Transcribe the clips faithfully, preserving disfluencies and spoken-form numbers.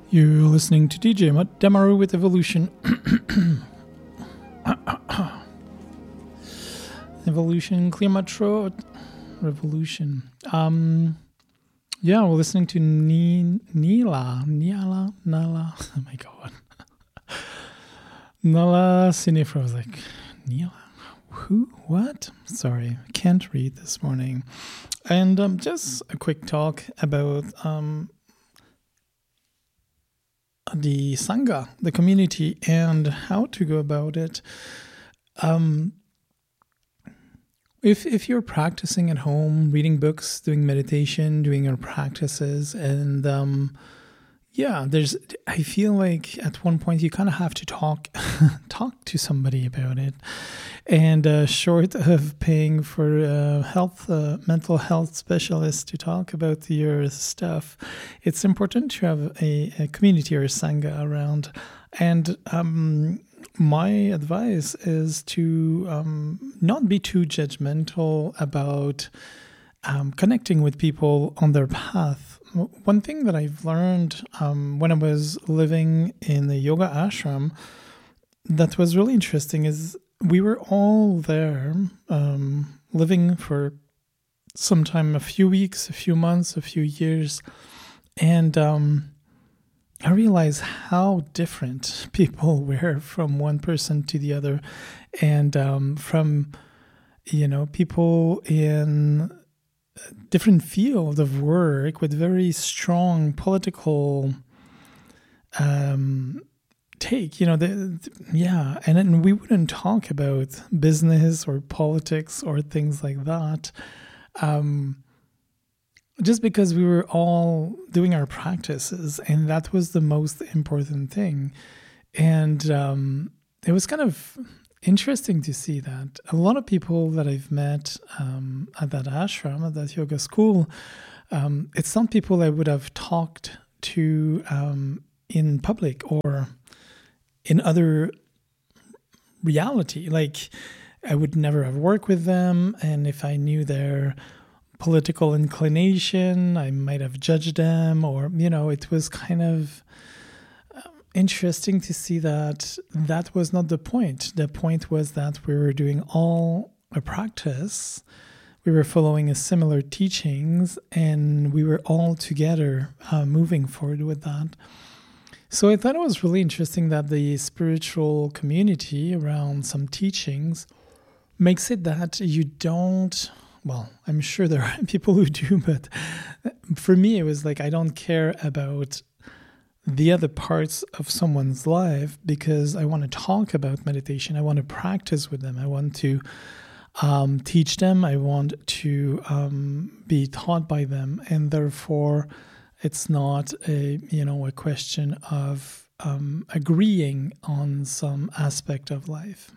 You're listening to D J Demaru with Evolution. Evolution, clear my throat. Revolution. Um, yeah, we're listening to Ni- Nila, Niala, Nala. Oh my god, Nala Cinefrosic. Nila, who? What? Sorry, I can't read this morning. And um, just a quick talk about um. the Sangha, the community, and how to go about it. Um, if if you're practicing at home, reading books, doing meditation, doing your practices, and um, yeah, there's. I feel like at one point you kind of have to talk talk to somebody about it. And uh, short of paying for a health, uh, mental health specialist to talk about your stuff, it's important to have a, a community or a Sangha around. And um, my advice is to um, not be too judgmental about um, connecting with people on their path. One thing that I've learned um, when I was living in the yoga ashram that was really interesting is we were all there, um, living for some time, a few weeks, a few months, a few years. And um, I realized how different people were from one person to the other. And um, from, you know, people in different fields of work with very strong political um take, you know, the, the, yeah, and then we wouldn't talk about business or politics or things like that, um, just because we were all doing our practices, and that was the most important thing. And um, it was kind of interesting to see that a lot of people that I've met um, at that ashram, at that yoga school, um, it's not people I would have talked to um, in public or in other reality. Like, I would never have worked with them, and if I knew their political inclination, I might have judged them, or, you know, it was kind of um, interesting to see that that was not the point. The point was that we were doing all a practice, we were following a similar teachings, and we were all together uh, moving forward with that. So I thought it was really interesting that the spiritual community around some teachings makes it that you don't, well, I'm sure there are people who do, but for me, it was like, I don't care about the other parts of someone's life because I want to talk about meditation. I want to practice with them. I want to um, teach them. I want to um, be taught by them. And therefore, it's not a, you know, a question of um, agreeing on some aspect of life.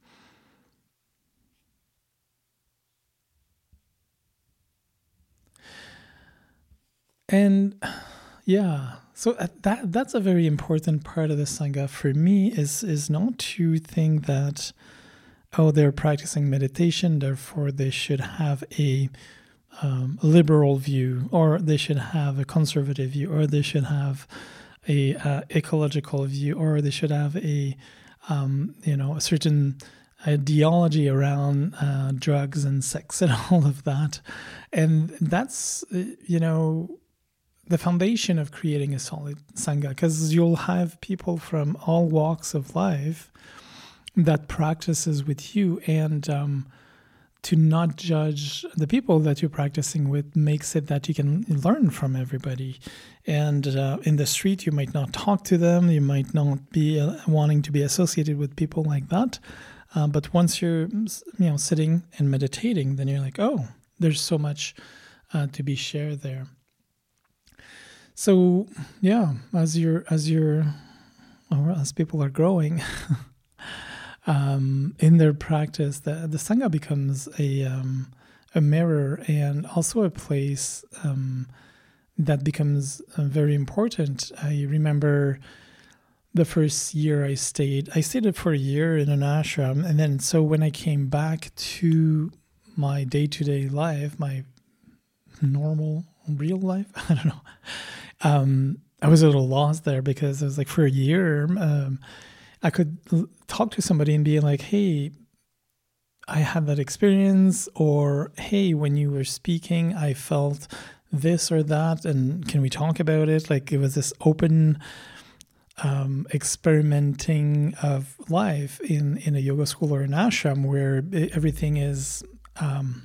And yeah, so that that's a very important part of the Sangha for me is is not to think that, oh, they're practicing meditation, therefore they should have a Um, liberal view, or they should have a conservative view, or they should have a uh, ecological view, or they should have a um, you know, a certain ideology around uh, drugs and sex and all of that. And that's uh, you know, the foundation of creating a solid Sangha, because you'll have people from all walks of life that practices with you, and um, to not judge the people that you're practicing with makes it that you can learn from everybody. And uh, in the street, you might not talk to them. You might not be uh, wanting to be associated with people like that. Uh, but once you're, you know, sitting and meditating, then you're like, oh, there's so much uh, to be shared there. So yeah, as you're as you're or as people are growing. Um, in their practice, the, the Sangha becomes a um, a mirror, and also a place um, that becomes uh, very important. I remember the first year I stayed, I stayed for a year in an ashram, and then so when I came back to my day-to-day life, my normal, real life, I don't know, um, I was a little lost there because it was like for a year, um, I could l- talk to somebody and be like, hey, I had that experience, or hey, when you were speaking, I felt this or that, and can we talk about it? Like it was this open um, experimenting of life in, in a yoga school or an ashram where it, everything is um,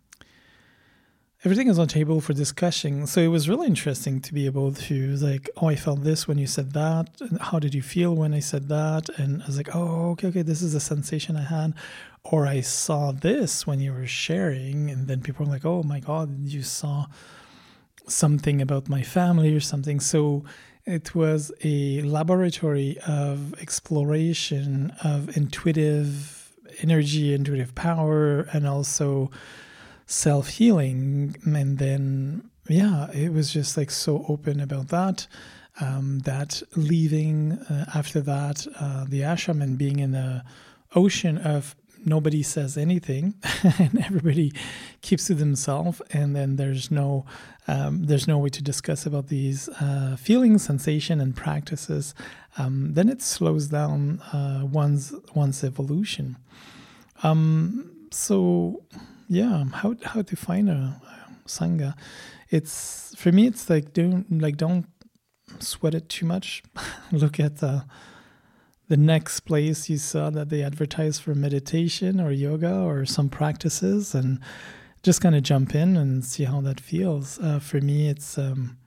everything is on table for discussion. So it was really interesting to be able to like, oh, I felt this when you said that. And how did you feel when I said that? And I was like, oh, okay, okay, this is a sensation I had. Or I saw this when you were sharing. And then people were like, oh my God, you saw something about my family or something. So it was a laboratory of exploration of intuitive energy, intuitive power, and also self-healing. And then yeah, it was just like so open about that, um, that leaving uh, after that uh, the ashram and being in the ocean of nobody says anything and everybody keeps to themselves, and then there's no um, there's no way to discuss about these uh, feelings, sensation, and practices. Um, then it slows down uh, one's one's evolution. Um, so yeah, how how to find a, a sangha? It's for me. It's like don't like don't sweat it too much. Look at the the next place you saw that they advertise for meditation or yoga or some practices, and just kind of jump in and see how that feels. Uh, for me, it's um,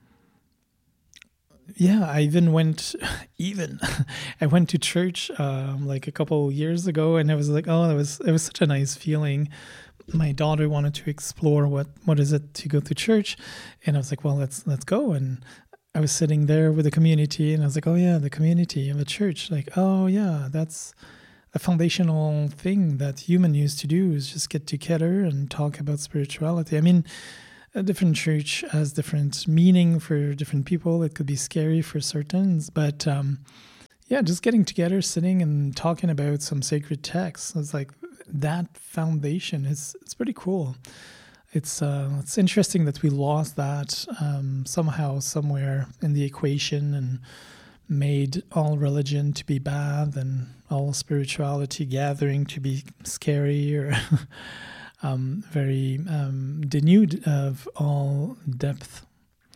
yeah. I even went even I went to church um, like a couple years ago, and I was like, oh, that was it was such a nice feeling. My daughter wanted to explore what what is it to go to church, and I was like, well, let's let's go. And I was sitting there with the community, and I was like, oh yeah, the community of the church. Like, oh yeah, that's a foundational thing that human used to do, is just get together and talk about spirituality. I mean, a different church has different meaning for different people. It could be scary for certain, but um, yeah, just getting together, sitting and talking about some sacred texts. It's like that foundation is it's pretty cool. It's uh, it's interesting that we lost that um, somehow, somewhere in the equation, and made all religion to be bad and all spirituality gathering to be scary or um, very um, denuded of all depth.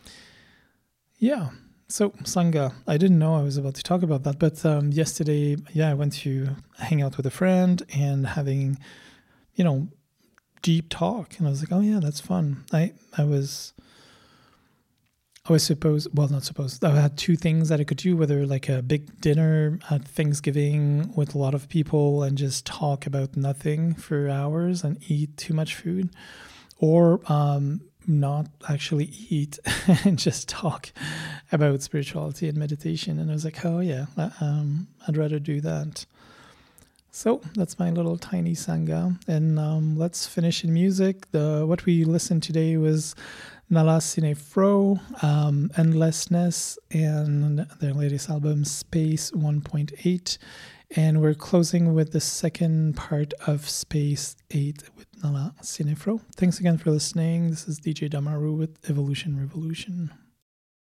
Yeah. So Sangha, I didn't know I was about to talk about that, but um, yesterday, yeah, I went to hang out with a friend and having, you know, deep talk, and I was like, oh yeah, that's fun. I I was I was supposed well not supposed I had two things that I could do, whether like a big dinner at Thanksgiving with a lot of people and just talk about nothing for hours and eat too much food, or um, not actually eat and just talk about spirituality and meditation. And I was like, oh yeah, um, I'd rather do that. So that's my little tiny sangha, and um, let's finish in music. The what we listened today was Nala Cinefro, um, Endlessness, and their latest album Space one point eight, and we're closing with the second part of Space eight with Nala Cinefro. Thanks again for listening. This is D J Damaru with Evolution Revolution.